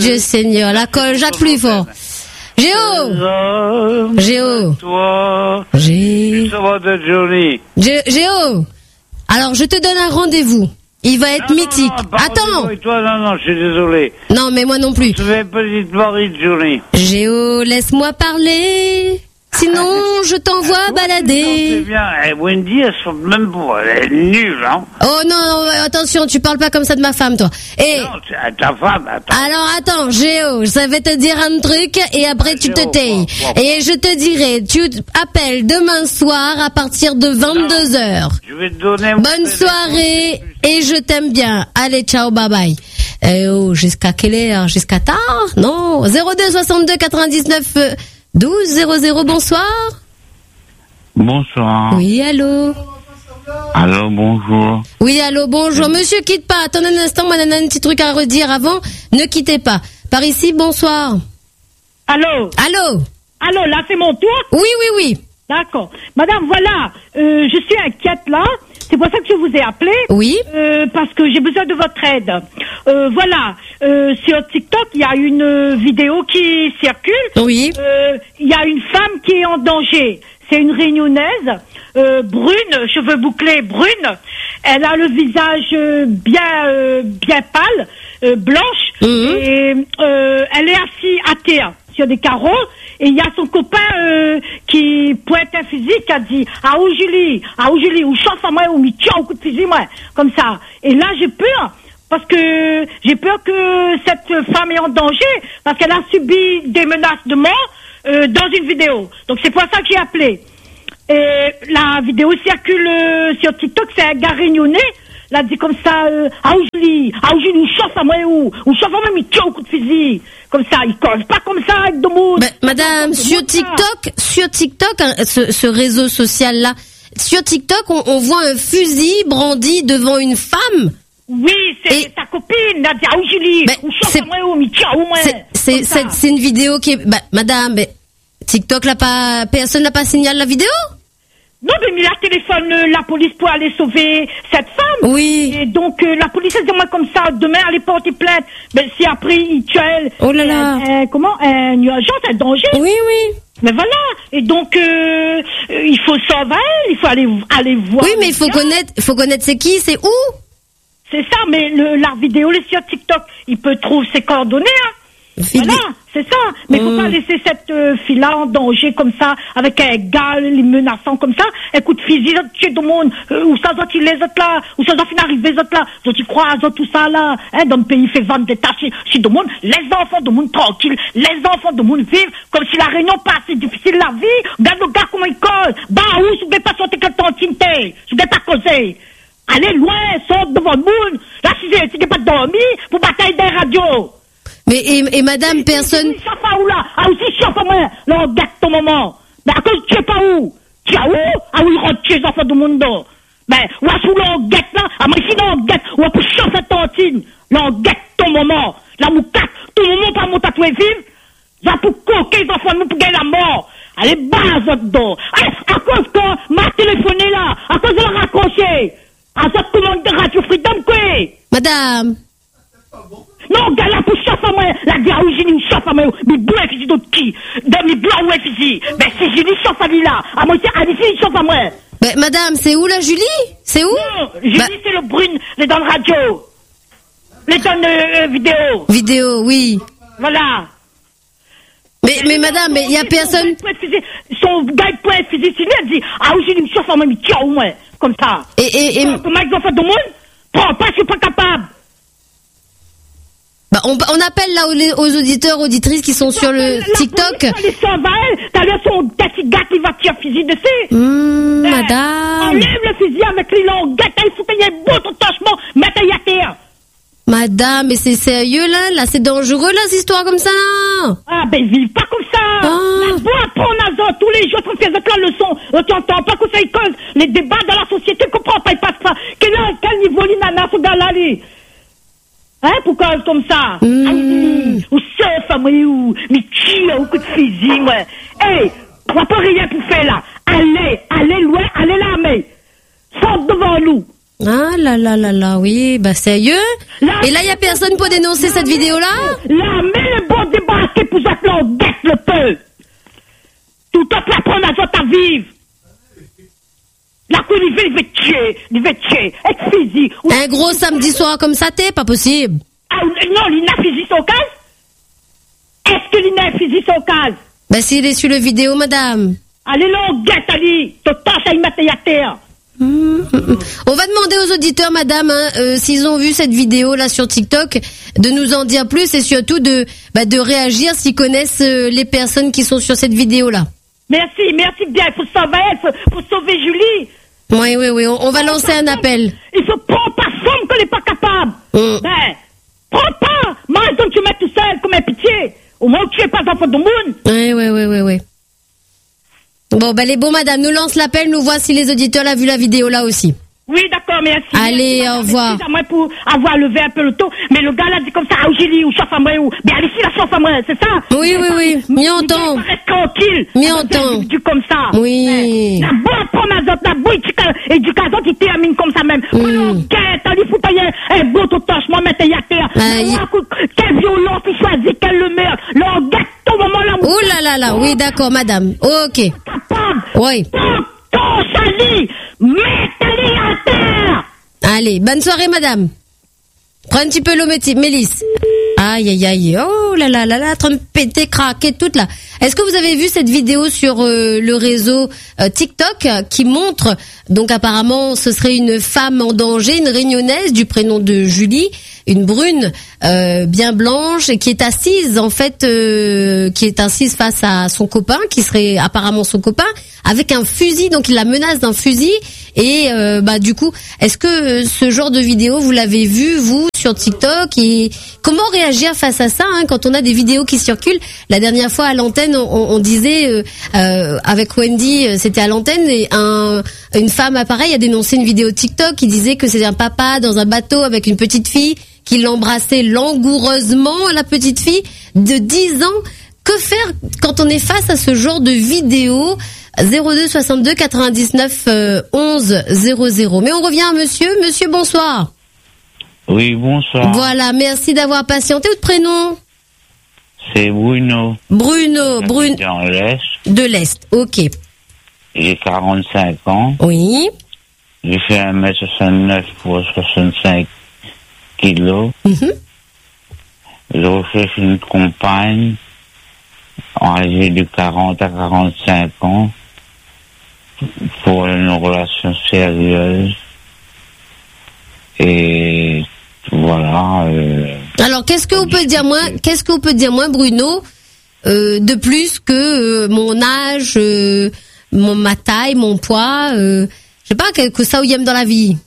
Dieu Seigneur, la colle, Jacques plus fort. Géo. Géo. Alors, je te donne un rendez-vous. Il va être mythique. Attends. Non, je suis désolé. Non, mais moi non plus. Je fais une petite petite journée. Géo, laisse-moi parler. Sinon, je t'envoie balader. C'est bien. Wendy, elle sort même pas. Elle est nulle, hein. Oh non, attention, tu parles pas comme ça de ma femme, toi. Non, c'est ta femme, attends. Alors, attends, Géo, je vais te dire un truc et après tu te tais. Et je te dirai, tu appelles demain soir à partir de 22h. Je vais te donner... Bonne soirée et je t'aime bien. Allez, ciao, bye bye. Jusqu'à quelle heure? Jusqu'à tard? Non. 02 62 99 12 00, bonsoir. Bonsoir. Oui, allô. Allô, bonjour. Oui, allô, bonjour. Monsieur, quitte pas. Attendez un instant, moi, on a un petit truc à redire avant. Ne quittez pas. Par ici, bonsoir. Allô. Allô, là, c'est mon tour? Oui. D'accord. Madame, voilà, je suis inquiète, là. C'est pour ça que je vous ai appelé. Oui. Parce que j'ai besoin de votre aide. Voilà, sur TikTok, il y a une vidéo qui circule. Oui. Il y a une femme qui est en danger. C'est une Réunionnaise, brune, cheveux bouclés, brune. Elle a le visage bien pâle, blanche. Et elle est assise à terre sur des carreaux. Et il y a son copain qui pointe un fusil qui a dit « Ah, où Julie, ou chauffe à moi, ou mi tient au coup de fusil, moi. » Comme ça. Et là, j'ai peur. Parce que j'ai peur que cette femme est en danger. Parce qu'elle a subi des menaces de mort dans une vidéo. Donc, c'est pour ça que j'ai appelé. Et la vidéo circule sur TikTok. C'est un gars réunionnais. Elle a dit comme ça « Ah, où Julie, ou chauffe à moi, ou chauffe à moi, mi tient au coup de fusil. » Comme ça, ils collent pas comme ça avec de mots. Madame, sur TikTok, hein, ce réseau social-là, sur TikTok, on voit un fusil brandi devant une femme. Oui, c'est ta copine, Nadia Oujili. C'est une vidéo qui est... madame, TikTok, personne n'a pas signalé la vidéo? Non, mais il a téléphoné la police pour aller sauver cette femme. Oui. Et donc, la police, elle dit moi comme ça, demain, elle est portée plainte. Mais si après, il tue elle. Oh là là. Un nuagent, c'est un danger. Oui. Mais voilà. Et donc, il faut sauver elle, il faut aller voir. Oui, mais il faut connaître c'est qui, c'est où. C'est ça, mais la vidéo, elle est sur TikTok. Il peut trouver ses coordonnées, hein. Voilà, c'est ça. Mais faut pas laisser cette fille-là en danger comme ça, avec un gars, les menaçant comme ça. Écoute, fusil, tuer tout le monde. Où ça doit les autres là? Où ça doit finir arriver les autres là? Donc, tu crois à tout ça là? Hein, dans le pays, fait vendre des tâches chez tout le monde. Les enfants du monde tranquille. Les enfants du monde vivent comme si la réunion passe. C'est difficile la vie. Regarde le gars comment il colle. Bah, où, si vous ne pas sortir que tantine, si vous ne pas causer. Allez loin, sort devant le monde. Là, si vous n'avez pas dormi, pour batailler des radios. Mais, et madame, personne... aussi, chauffe à moi, là, on gâte ton moment. Mais à cause, tu sais pas où? Tu sais où? Ah oui, rentre chez les enfants du monde. Ben, ou à sous, là, on gâte, là. Ah, moi, ici, là, on gâte. Ou à pour chauffer tantine. Là, on gâte ton moment. Là, on gâte tout le monde, pas mon tatoué vivre. Là, pour coquer les enfants, nous, pour gagner la mort. Allez, base, là-dedans. À cause qu'on m'a téléphoné, là. À cause de la raccrocher. À cette commande de Radio Freedom, quoi. Madame. Non, gars, là, pour chauffer à moi, la gare où j'ai une chauffe à moi, mais blanc et fusil d'autre qui? Dans mes blancs ou un fusil. Ben, c'est Julie chauffe à lui là. À moi, c'est Alice, il chauffe à moi. Ben, madame, c'est où la Julie? C'est où? Non, Julie, c'est le brune, les dans le radio. Les dans vidéo. Vidéo, oui. Voilà. Mais madame, mais il y a personne. Son gars, il pointe fusil sur lui, elle dit, ah, où j'ai une chauffe à moi, mais tiens, au moins. Comme ça. Comment ils ont fait de monde? Prends pas, je suis pas capable. Bah, on appelle là aux auditeurs, auditrices qui sont sur le TikTok. T'as l'air son petit gars qui va tirer fusil dessus. Madame. Enlève le fusil avec les longs gars, il faut qu'il y ait beau ton tâchement, mettez à terre. Madame, mais c'est sérieux là c'est dangereux là, cette histoire comme ça. Ah ben vive pas comme ça. La boîte apprendre à tous les jours, on fait la leçon. Tu entends pas que ça y cause les débats dans la société, comprends pas, il passe pas. Quel niveau l'inana ce gars-là, lui? Hein, pourquoi comme ça? Ou sauf à moi, ou mais qui a un coup de fusil, moi? Hey, on n'a pas rien pour faire là. Allez loin, allez là, mais sort devant nous. Ah là là là là, oui, bah sérieux. Et là, il y a personne pour dénoncer cette vidéo-là? Là, mais le bon débarquer pour ça que l'on guette le peu. Tout à fait prendre à ta vive. La cour, il va tuer, avec fusil. Un gros samedi soir comme ça, t'es pas possible. Ah, non, il n'a fusil sur case? Est-ce que il n'a fusil sur case? Bah s'il est sur le vidéo, madame. Allez là, on guette, allez. T'as tâche à y mettre à terre. On va demander aux auditeurs, madame, s'ils ont vu cette vidéo là sur TikTok, de nous en dire plus et surtout de réagir s'ils connaissent les personnes qui sont sur cette vidéo là. Merci bien. Il faut sauver elle, faut sauver Julie. Oui, on va lancer un appel. Il faut prendre pas somme qu'on n'est pas capable. Ben, prends pas. Moi, donc tu mets tout seul comme un pitié. Au moins, tu es pas enfant du monde. Oui. Bon, les bons, madame, nous lance l'appel, nous voit si les auditeurs l'ont vu la vidéo là aussi. Oui, d'accord, merci. Allez, merci, au revoir. Excuse-moi pour avoir levé un peu le ton, mais le gars là dit comme ça, ah, Julie, ou chauffe à moi, ou, bien, allez, si la chauffe à moi, c'est ça? Oui. M'y entend. Reste tranquille. M'y entend. Du comme ça. Oui. La bonne promesse, la bonne éducation qui termine comme ça même. T'as dit, faut tailler un beau tout tâche, moi, mettre à terre. Quelle violence, il choisit, quelle le meurt. L'on gâte tout moment là. Ouh là, oui, d'accord, madame. Ok. Capable. Oui. Ton chali, mettez-les à terre. Allez, bonne soirée, madame. Prends un petit peu l'eau, Mélisse. Aïe. Oh là là, trompette, craquer toute là. Est-ce que vous avez vu cette vidéo sur le réseau TikTok qui montre, donc apparemment ce serait une femme en danger, une réunionnaise du prénom de Julie, une brune bien blanche et qui est assise en fait, face à son copain, qui serait apparemment son copain, avec un fusil, donc il la menace d'un fusil. Et du coup, est-ce que ce genre de vidéo vous l'avez vu vous sur TikTok et comment réagir face à ça quand on a des vidéos qui circulent? La dernière fois à l'antenne, on disait avec Wendy, c'était à l'antenne et une femme pareil a dénoncé une vidéo TikTok qui disait que c'était un papa dans un bateau avec une petite fille qui l'embrassait langoureusement, la petite fille de 10 ans. Que faire quand on est face à ce genre de vidéo? 02 62 99 11 00. Mais on revient à monsieur. Monsieur, bonsoir. Oui, bonsoir. Voilà, merci d'avoir patienté. Votre prénom? C'est Bruno. Bruno. Dans l'Est. De l'Est, ok. J'ai 45 ans. Oui. J'ai fait 1m69 pour 65 kilos. Je recherche une compagne âgée de 40 à 45 ans pour une relation sérieuse. Et voilà. Alors, qu'est-ce que vous pouvez dire moins, Bruno, de plus que mon âge, ma taille, mon poids, je sais pas, que ça vous aime dans la vie?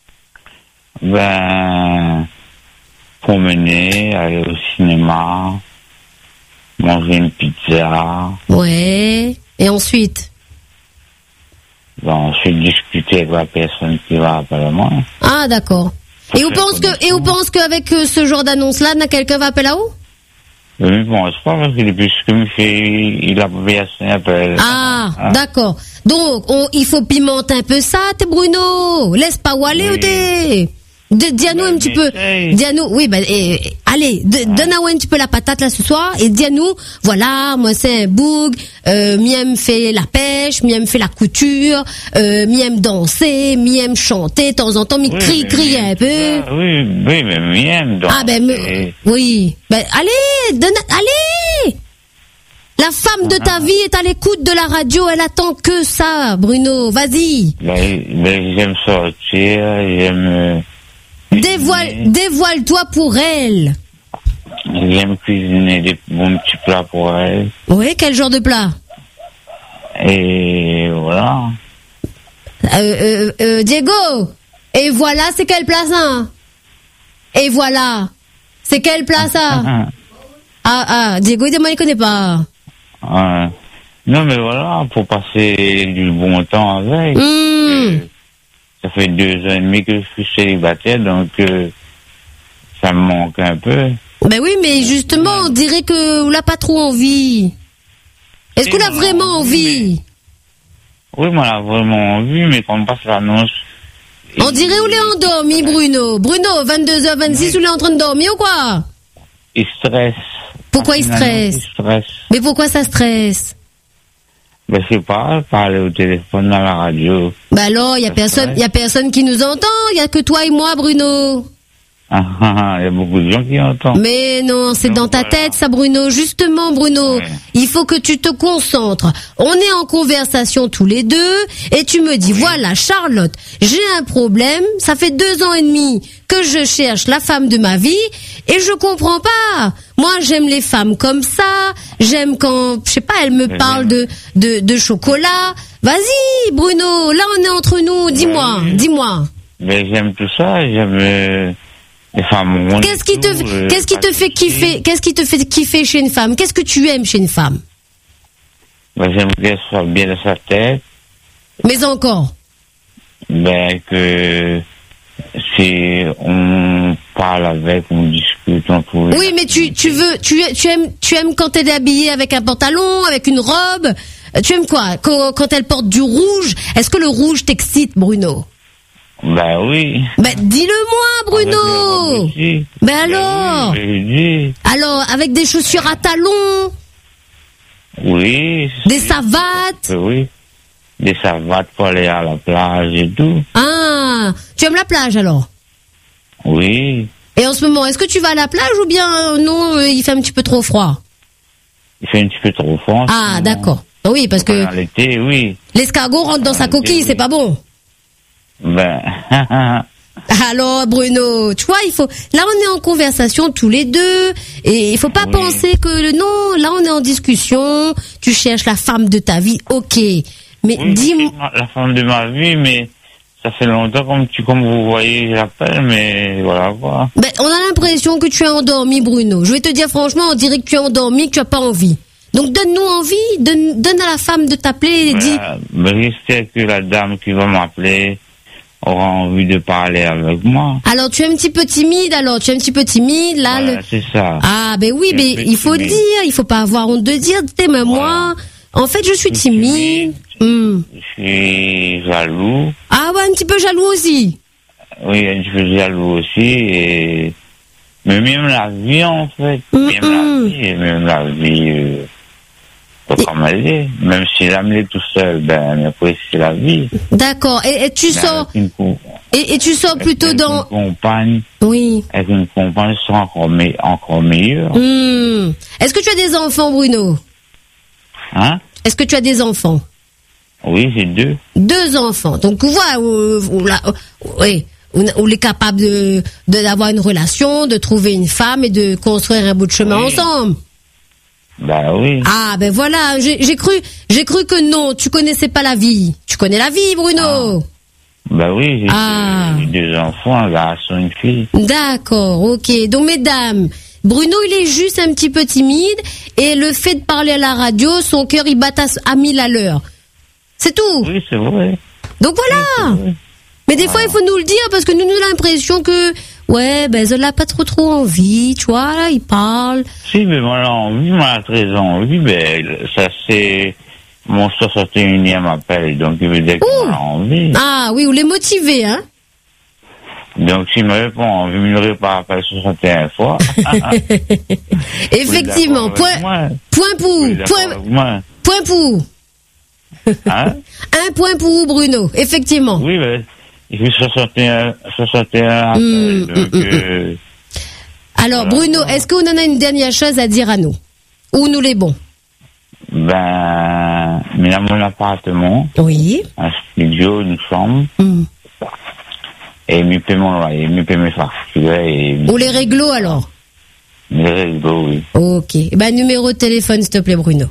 Promener, aller au cinéma, manger une pizza. Ouais. Et ensuite? Ensuite discuter avec la personne qui va appeler moi. Ah, d'accord. Et vous pensez qu'avec ce genre d'annonce-là, quelqu'un va appeler là-haut? Oui, bon, c'est pas parce que depuis ce que il a personne appelle. Ah, d'accord. Donc, il faut pimenter un peu ça, t'es Bruno. Laisse pas où aller ou t'es. Dis-nous un petit peu. Dis-nous, oui, allez, donne-nous un petit peu la patate là ce soir et dis-nous, voilà, moi c'est un boug, m'aime fait la pêche, m'aime fait la couture, m'aime danser, m'aime chanter, de temps en temps, crie un peu. Oui, mais m'aime danser. Oui. Allez, allez! La femme de ta vie est à l'écoute de la radio, elle attend que ça, Bruno, vas-y. J'aime sortir, j'aime... Dévoile-toi pour elle. J'aime cuisiner des bons petits plats pour elle. Oui, quel genre de plat? Et voilà. Diego, et voilà, c'est quel plat ça? Et voilà, c'est quel plat ça? Diego, il connaît pas. Non, mais voilà, pour passer du bon temps avec. Ça fait 2 ans et demi que je suis célibataire, donc ça me manque un peu. Ben oui, mais justement, on dirait que vous n'avez pas trop envie. Est-ce qu'on a vraiment envie? Oui, moi, on a vraiment envie, mais quand on passe l'annonce, On dirait où il est endormi, Bruno. Bruno, 22h26, où il est en train de dormir ou quoi? Il stresse. Pourquoi il stresse? Mais pourquoi ça stresse? Ben, je sais pas, parler au téléphone, dans la radio. Bah alors, il y a personne qui nous entend, il y a que toi et moi, Bruno. Il y a beaucoup de gens qui entendent. Mais non, c'est dans ta tête, ça, Bruno. Justement, Bruno, il faut que tu te concentres. On est en conversation tous les deux, et tu me dis, voilà, Charlotte, j'ai un problème, ça fait 2 ans et demi que je cherche la femme de ma vie, et je comprends pas. Moi, j'aime les femmes comme ça, j'aime quand, je sais pas, elle me parle de chocolat. Vas-y, Bruno, là on est entre nous, dis-moi. Mais j'aime tout ça, j'aime... les femmes rondes. Qu'est-ce qui te fait kiffer chez une femme? Qu'est-ce que tu aimes chez une femme? Ben, j'aime qu'elle soit bien dans sa tête. Mais encore? Ben, que si on parle avec, on discute, on trouve. Oui, mais tu aimes quand elle est habillée avec un pantalon, avec une robe. Tu aimes quoi? Quand elle porte du rouge? Est-ce que le rouge t'excite, Bruno? Ben oui. Ben dis-le-moi, Bruno. Ben alors. Oui. Alors, avec des chaussures à talons. Oui. Des savates. Oui. Des savates pour aller à la plage et tout. Ah, tu aimes la plage alors? Oui. Et en ce moment, est-ce que tu vas à la plage ou bien non, il fait un petit peu trop froid? Il fait un petit peu trop froid. Ah, d'accord. Oui, parce que l'été, oui. L'escargot rentre dans sa coquille, c'est pas bon. Ben. Alors, Bruno, tu vois, là, on est en conversation tous les deux, et il faut pas penser que non, là, on est en discussion, tu cherches la femme de ta vie, ok. Mais dis-moi. La femme de ma vie, mais ça fait longtemps, comme vous voyez, j'appelle, mais voilà, quoi. Ben, on a l'impression que tu es endormi, Bruno. Je vais te dire franchement, on dirait que tu es endormi, que tu as pas envie. Donc, donne-nous envie, donne à la femme de t'appeler et dis. Mais j'espère que la dame qui va m'appeler aura envie de parler avec moi. Alors, tu es un petit peu timide, là. Voilà, c'est ça. Ah, ben oui, mais il faut le dire, il faut pas avoir honte de dire, mais moi, en fait, je suis timide. Je suis jaloux. Ah ouais, un petit peu jaloux aussi. Oui, un petit peu jaloux aussi, mais même la vie, en fait. Même la vie, comme elle est. Même si elle est tout seul, ben, après, c'est la vie. D'accord. Et tu sors. Et tu sors plutôt dans. Une compagne. Oui. Avec une compagne, c'est encore meilleur. Est-ce que tu as des enfants, Bruno? Hein? Est-ce que tu as des enfants? Oui, j'ai 2. 2 enfants. Donc, voilà, on est capable d'avoir une relation, de trouver une femme et de construire un bout de chemin ensemble. Ben oui. Ah, ben voilà, j'ai cru que non, tu connaissais pas la vie. Tu connais la vie, Bruno. Ben oui, j'ai 2 enfants, un garçon et une fille. D'accord, ok. Donc, mesdames, Bruno, il est juste un petit peu timide, et le fait de parler à la radio, son cœur, il bat à 1000 à l'heure. C'est tout. Oui, c'est vrai. Donc voilà. Oui, mais des fois, il faut nous le dire, parce que nous avons l'impression que, ben, elle n'a pas trop envie, tu vois, là, il parle. Si, mais moi, a très envie, mais ça, c'est mon 61e appel, donc il veut dire qu'il a envie. Ah oui, ou les motiver, hein. Donc, s'il m'avait pas envie, il n'aurait pas appelé 61 fois. Effectivement, point pour. Hein? Un point pour Bruno, effectivement. Oui, mais il fait 61 appels. Alors, voilà. Bruno, est-ce qu'on en a une dernière chose à dire à nous? Ou nous les bons? Ben, mais dans mon appartement. Oui. Un studio, une chambre. Et mi paie mon loyer, mi paie mes factures. Ou les réglos alors? Les réglos, oui. Ok. Ben, numéro de téléphone, s'il te plaît, Bruno.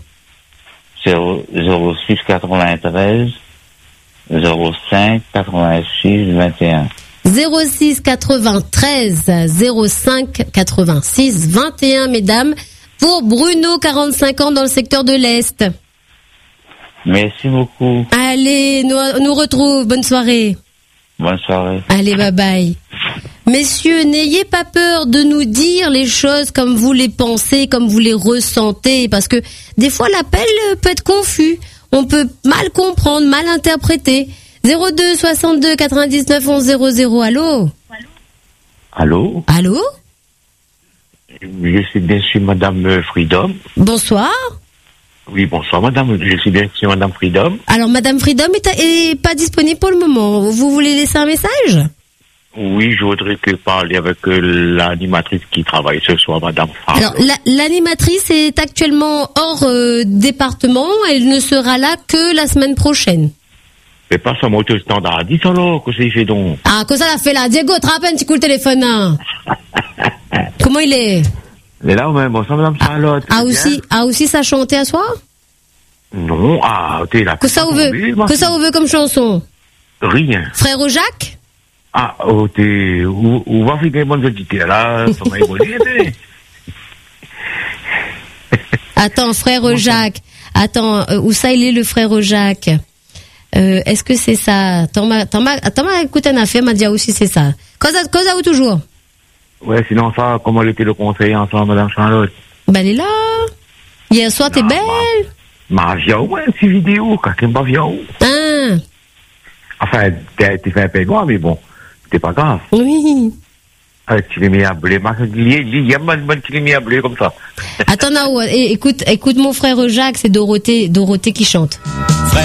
06 93 05 86 21. 06 93 05 86 21, mesdames, pour Bruno, 45 ans, dans le secteur de l'Est. Merci beaucoup. Allez, nous retrouve. Bonne soirée. Bonne soirée. Allez, bye bye. Messieurs, n'ayez pas peur de nous dire les choses comme vous les pensez, comme vous les ressentez, parce que des fois l'appel peut être confus. On peut mal comprendre, mal interpréter. 02 62 99 11 00. Allô? Allô? Allô? Je suis bien sûr Madame Freedom. Bonsoir. Oui, bonsoir Madame. Je suis bien sûr Madame Freedom. Alors, Madame Freedom est pas disponible pour le moment. Vous voulez laisser un message? Oui, je voudrais parler avec l'animatrice qui travaille ce soir, Madame Freedom. Alors, l'animatrice est actuellement hors département. Elle ne sera là que la semaine prochaine. Mais pas sa moto standard. Dis alors, que c'est fait donc? Ah, que ça l'a fait là? Diego, te rappelles un petit coup le téléphone, hein? Comment il est? Mais là, même, bonsoir Madame Charlotte. aussi ça chantait à soir? Non, t'es là. Que ça vous veut comme chanson? Rien. Frère Jacques? Où va finir mon audité là? Ça m'a évolué. Attends, Frère Jacques. Attends, où ça il est le Frère Jacques? Est-ce que c'est ça? T'en m'as écouté un affaire, m'a dit aussi c'est ça. Cause à vous toujours? Ouais, sinon ça, comment était le conseil ensemble, Madame Charlotte? Ben, elle est là. Hier soir, t'es belle. Ma viens où, ces vidéos, quelqu'un m'a vient où? Ah. Enfin, t'es fait un peu loin, mais bon, c'est pas grave. Oui. Tu l'as mis à blé, il y a une qui l'as mis à blé comme ça. Attends, Nao, écoute mon frère Jacques, c'est Dorothée qui chante.